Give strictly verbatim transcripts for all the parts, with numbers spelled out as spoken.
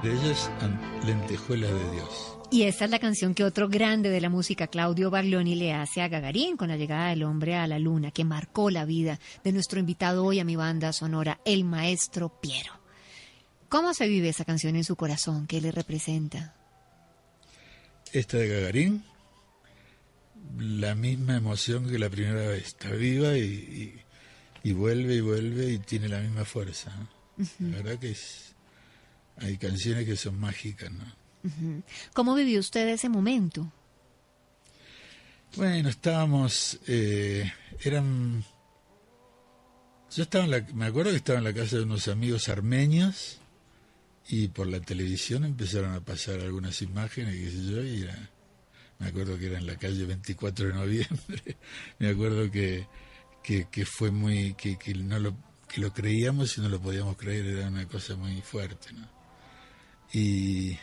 de ellos, Lentejuelas de Dios. Y esta es la canción que otro grande de la música, Claudio Baglioni, le hace a Gagarin con la llegada del hombre a la luna, que marcó la vida de nuestro invitado hoy a mi banda sonora, el maestro Piero. ¿Cómo se vive esa canción en su corazón? ¿Qué le representa? Esta de Gagarin, la misma emoción que la primera vez. Está viva y, y, y vuelve y vuelve y tiene la misma fuerza, ¿no? Uh-huh. La verdad que es, hay canciones que son mágicas, ¿no? Uh-huh. ¿Cómo vivió usted ese momento? Bueno, estábamos, eh, eran, yo estaba en la, me acuerdo que estaba en la casa de unos amigos armenios y por la televisión empezaron a pasar algunas imágenes, qué sé yo, y era, me acuerdo que era en la calle veinticuatro de noviembre, me acuerdo que, que, que fue muy, que, que no lo, que lo creíamos y no lo podíamos creer, era una cosa muy fuerte, ¿no? Y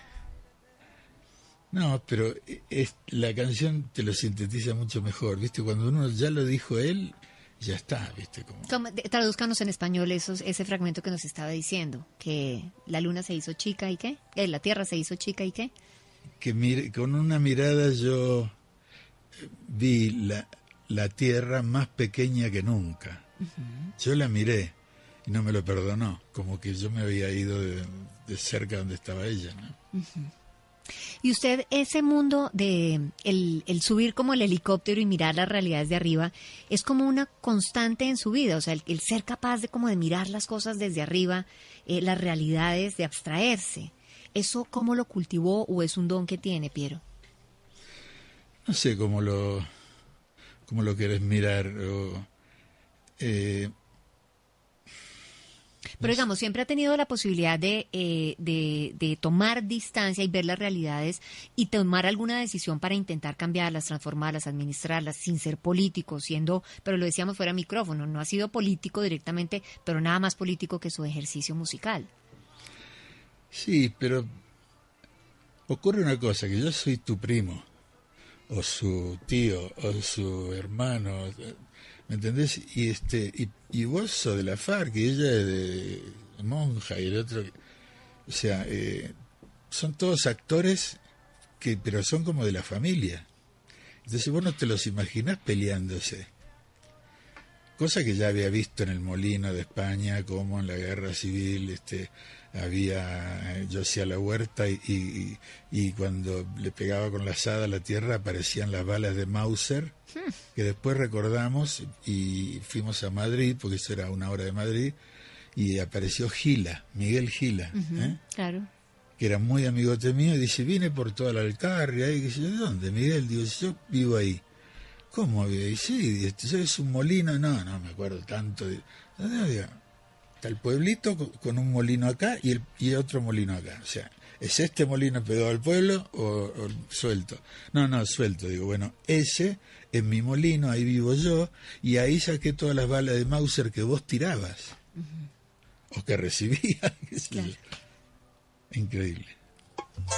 no, pero es, la canción te lo sintetiza mucho mejor, ¿viste? Cuando uno ya lo dijo él, ya está, ¿viste? Como... Como, traduzcanos en español esos, ese fragmento que nos estaba diciendo, que la luna se hizo chica y qué, eh, la tierra se hizo chica y qué. Que mire, con una mirada yo vi la, la tierra más pequeña que nunca. Uh-huh. Yo la miré y no me lo perdonó, como que yo me había ido de, de cerca donde estaba ella, ¿no? Uh-huh. Y usted, ese mundo de el, el subir como el helicóptero y mirar las realidades de arriba, es como una constante en su vida, o sea, el, el ser capaz de como de mirar las cosas desde arriba, eh, las realidades, de abstraerse. ¿Eso cómo lo cultivó o es un don que tiene, Piero? No sé cómo lo, cómo lo querés mirar. O, eh, Pero digamos, siempre ha tenido la posibilidad de, eh, de, de tomar distancia y ver las realidades y tomar alguna decisión para intentar cambiarlas, transformarlas, administrarlas, sin ser político, siendo, pero lo decíamos fuera de micrófono, no ha sido político directamente, pero nada más político que su ejercicio musical. Sí, pero ocurre una cosa, que yo soy tu primo, o su tío, o su hermano, ¿me entendés? Y este y, y vos sos de la FARC, y ella es de monja, y el otro... O sea, eh, son todos actores, que pero son como de la familia. Entonces vos no te los imaginás peleándose. Cosa que ya había visto en el Molino de España, como en la Guerra Civil, este... había, yo hacía la huerta y, y, y cuando le pegaba con la azada a la tierra aparecían las balas de Mauser, que después recordamos y fuimos a Madrid, porque eso era una hora de Madrid, y apareció Gila, Miguel Gila, uh-huh, ¿eh? Claro. Que era muy amigote mío, y dice, vine por toda la Alcarria, y dice, ¿de dónde, Miguel? Digo, yo vivo ahí. ¿Cómo vivo ahí? Sí, este, es un molino, no, no me acuerdo tanto. De, no, digo, está el pueblito con un molino acá y, el, y otro molino acá. O sea, ¿es este molino pegado al pueblo o, o suelto? No, no, suelto. Digo, bueno, ese es mi molino, ahí vivo yo, y ahí saqué todas las balas de Mauser que vos tirabas. Uh-huh. O que recibías. Claro. Increíble.